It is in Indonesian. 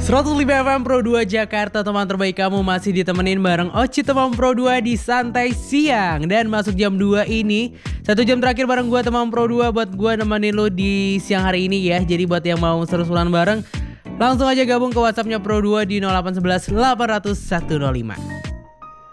105 FM Pro 2 Jakarta, teman terbaik kamu masih ditemenin bareng Oci teman Pro 2 di Santai Siang. Dan masuk jam 2 ini 1 jam terakhir bareng gue teman Pro 2 buat gue nemenin lo di siang hari ini ya. Jadi buat yang mau seru-seruan bareng, langsung aja gabung ke WhatsAppnya Pro 2 di 0811 800 105.